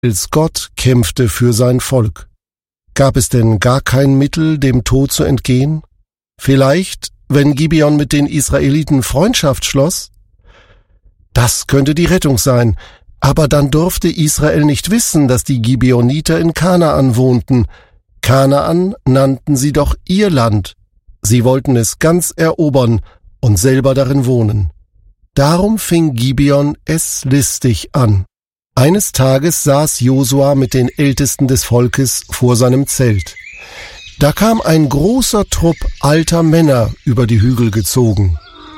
als Gott kämpfte für sein Volk. Gab es denn gar kein Mittel, dem Tod zu entgehen? Vielleicht, wenn Gibeon mit den Israeliten Freundschaft schloss? Das könnte die Rettung sein, aber dann durfte Israel nicht wissen, dass die Gibeoniter in Kanaan wohnten. Kanaan nannten sie doch ihr Land. Sie wollten es ganz erobern und selber darin wohnen. Darum fing Gibeon es listig an. Eines Tages saß Josua mit den Ältesten des Volkes vor seinem Zelt. Da kam ein großer Trupp alter Männer über die Hügel gezogen.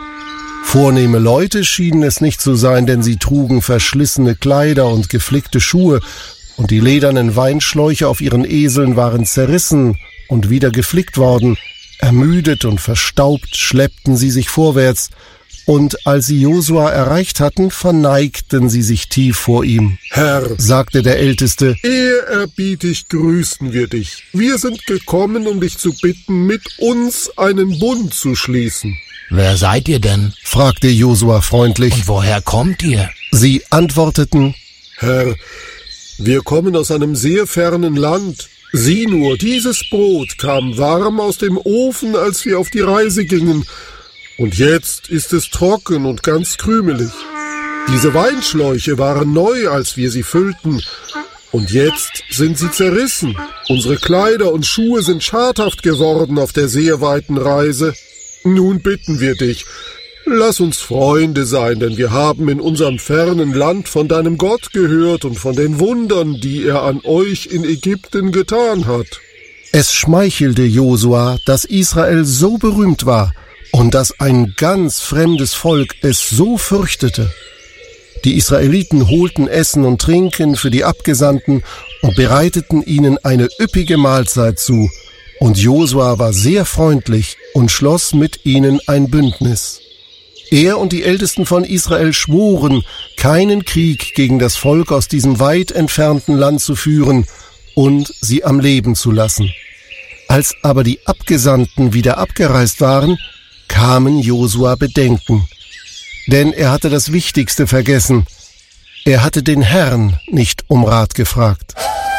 Vornehme Leute schienen es nicht zu sein, denn sie trugen verschlissene Kleider und geflickte Schuhe, und die ledernen Weinschläuche auf ihren Eseln waren zerrissen und wieder geflickt worden. Ermüdet und verstaubt schleppten sie sich vorwärts, und als sie Josua erreicht hatten, verneigten sie sich tief vor ihm. Herr, sagte der Älteste, ehrerbietig grüßen wir dich. Wir sind gekommen, um dich zu bitten, mit uns einen Bund zu schließen. Wer seid ihr denn? fragte Josua freundlich. Und woher kommt ihr? Sie antworteten, Herr, wir kommen aus einem sehr fernen Land. Sieh nur, dieses Brot kam warm aus dem Ofen, als wir auf die Reise gingen. Und jetzt ist es trocken und ganz krümelig. Diese Weinschläuche waren neu, als wir sie füllten. Und jetzt sind sie zerrissen. Unsere Kleider und Schuhe sind schadhaft geworden auf der sehr weiten Reise. Nun bitten wir dich, lass uns Freunde sein, denn wir haben in unserem fernen Land von deinem Gott gehört und von den Wundern, die er an euch in Ägypten getan hat. Es schmeichelte Josua, dass Israel so berühmt war und dass ein ganz fremdes Volk es so fürchtete. Die Israeliten holten Essen und Trinken für die Abgesandten und bereiteten ihnen eine üppige Mahlzeit zu. Und Josua war sehr freundlich und schloss mit ihnen ein Bündnis. Er und die Ältesten von Israel schworen, keinen Krieg gegen das Volk aus diesem weit entfernten Land zu führen und sie am Leben zu lassen. Als aber die Abgesandten wieder abgereist waren, kamen Josua Bedenken. Denn er hatte das Wichtigste vergessen. Er hatte den Herrn nicht um Rat gefragt.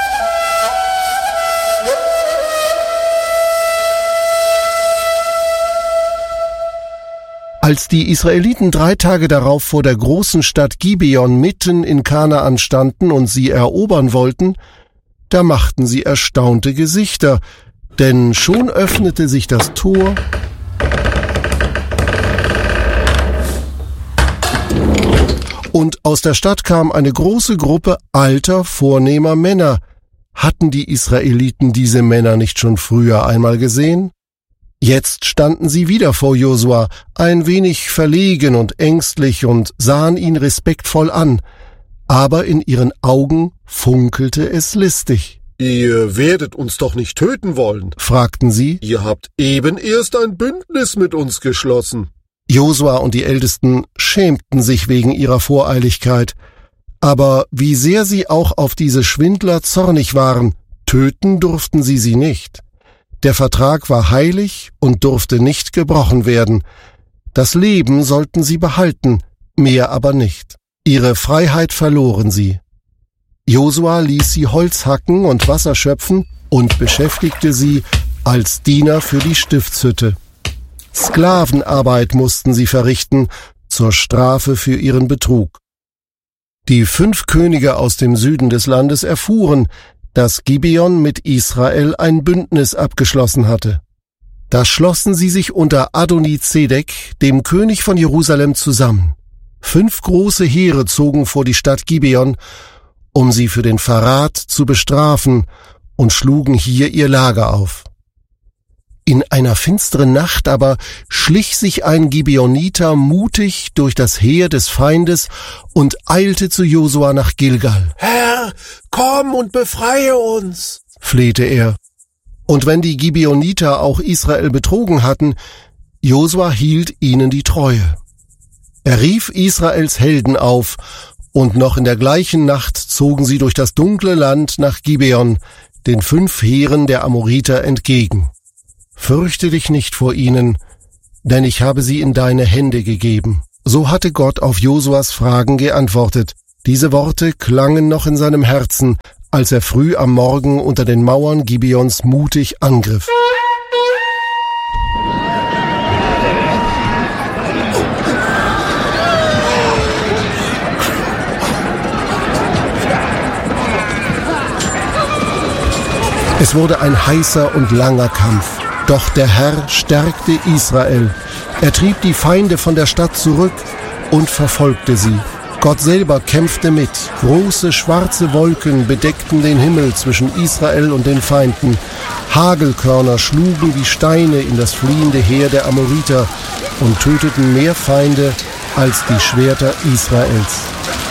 Als die Israeliten 3 Tage darauf vor der großen Stadt Gibeon mitten in Kanaan standen und sie erobern wollten, da machten sie erstaunte Gesichter, denn schon öffnete sich das Tor und aus der Stadt kam eine große Gruppe alter, vornehmer Männer. Hatten die Israeliten diese Männer nicht schon früher einmal gesehen? Jetzt standen sie wieder vor Josua, ein wenig verlegen und ängstlich und sahen ihn respektvoll an, aber in ihren Augen funkelte es listig. Ihr werdet uns doch nicht töten wollen, fragten sie. Ihr habt eben erst ein Bündnis mit uns geschlossen. Josua und die Ältesten schämten sich wegen ihrer Voreiligkeit, aber wie sehr sie auch auf diese Schwindler zornig waren, töten durften sie nicht. Der Vertrag war heilig und durfte nicht gebrochen werden. Das Leben sollten sie behalten, mehr aber nicht. Ihre Freiheit verloren sie. Josua ließ sie Holz hacken und Wasser schöpfen und beschäftigte sie als Diener für die Stiftshütte. Sklavenarbeit mussten sie verrichten, zur Strafe für ihren Betrug. Die 5 Könige aus dem Süden des Landes erfuhren, dass Gibeon mit Israel ein Bündnis abgeschlossen hatte. Da schlossen sie sich unter Adoni-Zedek, dem König von Jerusalem, zusammen. 5 große Heere zogen vor die Stadt Gibeon, um sie für den Verrat zu bestrafen, und schlugen hier ihr Lager auf. In einer finsteren Nacht aber schlich sich ein Gibeoniter mutig durch das Heer des Feindes und eilte zu Josua nach Gilgal. Herr, komm und befreie uns, flehte er. Und wenn die Gibeoniter auch Israel betrogen hatten, Josua hielt ihnen die Treue. Er rief Israels Helden auf, und noch in der gleichen Nacht zogen sie durch das dunkle Land nach Gibeon, den 5 Heeren der Amoriter entgegen. Fürchte dich nicht vor ihnen, denn ich habe sie in deine Hände gegeben. So hatte Gott auf Josuas Fragen geantwortet. Diese Worte klangen noch in seinem Herzen, als er früh am Morgen unter den Mauern Gibeons mutig angriff. Es wurde ein heißer und langer Kampf. Doch der Herr stärkte Israel. Er trieb die Feinde von der Stadt zurück und verfolgte sie. Gott selber kämpfte mit. Große schwarze Wolken bedeckten den Himmel zwischen Israel und den Feinden. Hagelkörner schlugen wie Steine in das fliehende Heer der Amoriter und töteten mehr Feinde als die Schwerter Israels.